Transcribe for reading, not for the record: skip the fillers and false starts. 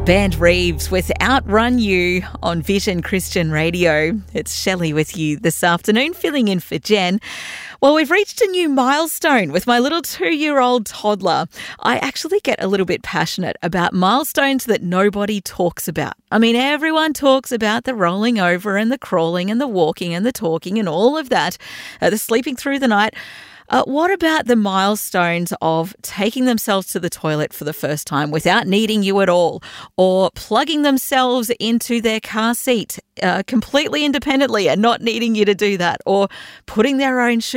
Band Reeves with Outrun You on Vision Christian Radio. It's Shelley with you this afternoon, filling in for Jen. Well, we've reached a new milestone with my little 2-year-old toddler. I actually get a little bit passionate about milestones that nobody talks about. I mean, everyone talks about the rolling over and the crawling and the walking and the talking and all of that, the sleeping through the night. What about the milestones of taking themselves to the toilet for the first time without needing you at all, or plugging themselves into their car seat completely independently and not needing you to do that, or putting their own shoes